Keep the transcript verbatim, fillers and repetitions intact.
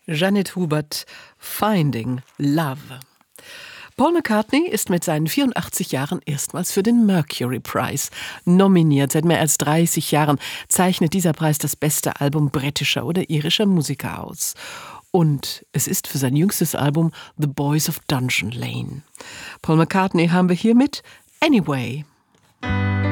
Janet Hubert, Finding Love. Paul McCartney ist mit seinen vierundachtzig Jahren erstmals für den Mercury Prize nominiert. Seit mehr als dreißig Jahren zeichnet dieser Preis das beste Album britischer oder irischer Musiker aus. Und es ist für sein jüngstes Album The Boys of Dungeon Lane. Paul McCartney haben wir hier mit Anyway.